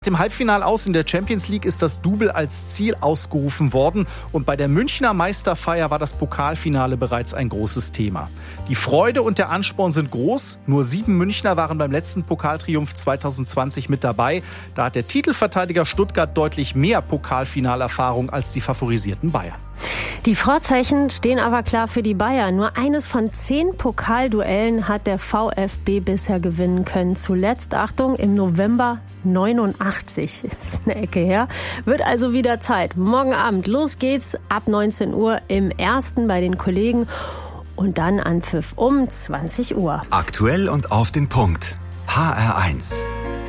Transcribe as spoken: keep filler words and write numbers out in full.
Im Halbfinale aus in der Champions League ist das Double als Ziel ausgerufen worden und bei der Münchner Meisterfeier war das Pokalfinale bereits ein großes Thema. Die Freude und der Ansporn sind groß. Nur sieben Münchner waren beim letzten Pokaltriumph zwanzig zwanzig mit dabei. Da hat der Titelverteidiger Stuttgart deutlich mehr Pokalfinalerfahrung als die favorisierten Bayern. Die Vorzeichen stehen aber klar für die Bayern. Nur eines von zehn Pokalduellen hat der VfB bisher gewinnen können. Zuletzt, Achtung, im November neunundachtzig. Das ist eine Ecke her. Wird also wieder Zeit. Morgen Abend, los geht's ab neunzehn Uhr im Ersten bei den Kollegen und dann Anpfiff um zwanzig Uhr. Aktuell und auf den Punkt. H R eins.